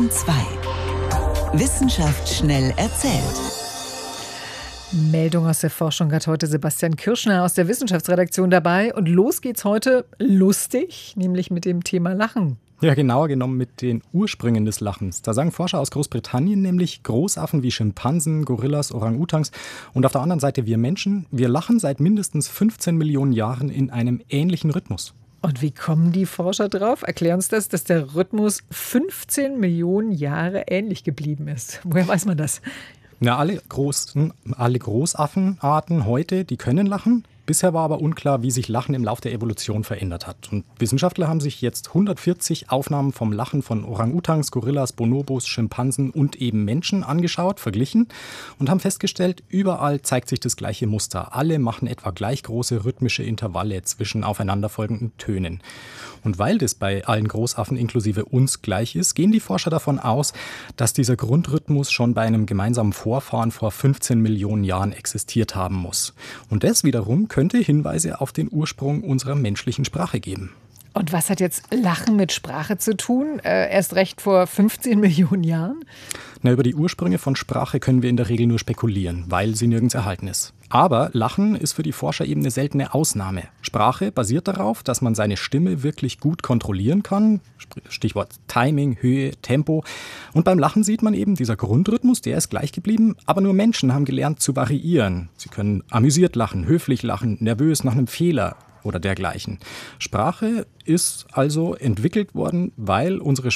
Bayern 2. Wissenschaft schnell erzählt. Meldung aus der Forschung hat heute Sebastian Kirschner aus der Wissenschaftsredaktion dabei. Und los geht's heute lustig, nämlich mit dem Thema Lachen. Ja, genauer genommen mit den Ursprüngen des Lachens. Da sagen Forscher aus Großbritannien nämlich, Großaffen wie Schimpansen, Gorillas, Orang-Utans und auf der anderen Seite wir Menschen, wir lachen seit mindestens 15 Millionen Jahren in einem ähnlichen Rhythmus. Und wie kommen die Forscher drauf? Erklär uns das, dass der Rhythmus 15 Millionen Jahre ähnlich geblieben ist. Woher weiß man das? Na, alle Großaffenarten heute, die können lachen. Bisher war aber unklar, wie sich Lachen im Laufe der Evolution verändert hat. Und Wissenschaftler haben sich jetzt 140 Aufnahmen vom Lachen von Orang-Utans, Gorillas, Bonobos, Schimpansen und eben Menschen angeschaut, verglichen und haben festgestellt, überall zeigt sich das gleiche Muster. Alle machen etwa gleich große rhythmische Intervalle zwischen aufeinanderfolgenden Tönen. Und weil das bei allen Großaffen inklusive uns gleich ist, gehen die Forscher davon aus, dass dieser Grundrhythmus schon bei einem gemeinsamen Vorfahren vor 15 Millionen Jahren existiert haben muss. Und das wiederum könnte Hinweise auf den Ursprung unserer menschlichen Sprache geben. Und was hat jetzt Lachen mit Sprache zu tun? Erst recht vor 15 Millionen Jahren? Na, über die Ursprünge von Sprache können wir in der Regel nur spekulieren, weil sie nirgends erhalten ist. Aber Lachen ist für die Forscher eben eine seltene Ausnahme. Sprache basiert darauf, dass man seine Stimme wirklich gut kontrollieren kann. Stichwort Timing, Höhe, Tempo. Und beim Lachen sieht man eben, dieser Grundrhythmus, der ist gleich geblieben. Aber nur Menschen haben gelernt zu variieren. Sie können amüsiert lachen, höflich lachen, nervös nach einem Fehler oder dergleichen. Sprache ist also entwickelt worden, weil unsere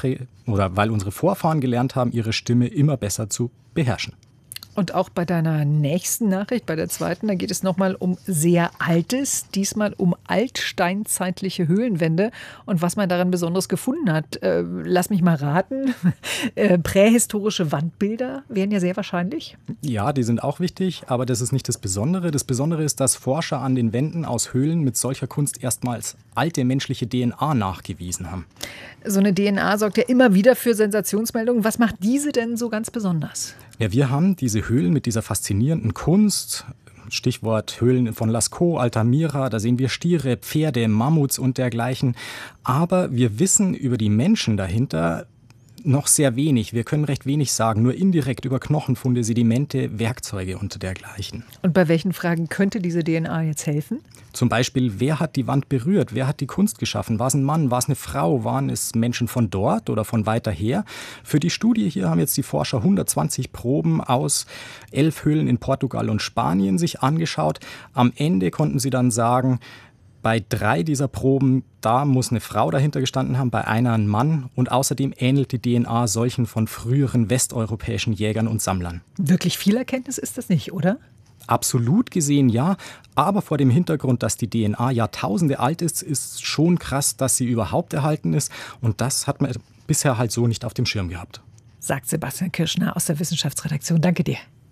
Vorfahren gelernt haben, ihre Stimme immer besser zu beherrschen. Und auch bei deiner nächsten Nachricht, bei der zweiten, da geht es nochmal um sehr Altes, diesmal um altsteinzeitliche Höhlenwände und was man daran Besonderes gefunden hat. Lass mich mal raten, prähistorische Wandbilder wären ja sehr wahrscheinlich. Ja, die sind auch wichtig, aber das ist nicht das Besondere. Das Besondere ist, dass Forscher an den Wänden aus Höhlen mit solcher Kunst erstmals alte menschliche DNA nachgewiesen haben. So eine DNA sorgt ja immer wieder für Sensationsmeldungen. Was macht diese denn so ganz besonders? Ja, wir haben diese Höhlen mit dieser faszinierenden Kunst, Stichwort Höhlen von Lascaux, Altamira, da sehen wir Stiere, Pferde, Mammuts und dergleichen. Aber wir wissen über die Menschen dahinter noch sehr wenig. Wir können recht wenig sagen, nur indirekt über Knochenfunde, Sedimente, Werkzeuge und dergleichen. Und bei welchen Fragen könnte diese DNA jetzt helfen? Zum Beispiel, wer hat die Wand berührt? Wer hat die Kunst geschaffen? War es ein Mann? War es eine Frau? Waren es Menschen von dort oder von weiter her? Für die Studie hier haben jetzt die Forscher 120 Proben aus 11 Höhlen in Portugal und Spanien sich angeschaut. Am Ende konnten sie dann sagen, bei 3 dieser Proben, da muss eine Frau dahinter gestanden haben, bei einer ein Mann. Und außerdem ähnelt die DNA solchen von früheren westeuropäischen Jägern und Sammlern. Wirklich viel Erkenntnis ist das nicht, oder? Absolut gesehen ja, aber vor dem Hintergrund, dass die DNA Jahrtausende alt ist schon krass, dass sie überhaupt erhalten ist. Und das hat man bisher halt so nicht auf dem Schirm gehabt. Sagt Sebastian Kirschner aus der Wissenschaftsredaktion. Danke dir.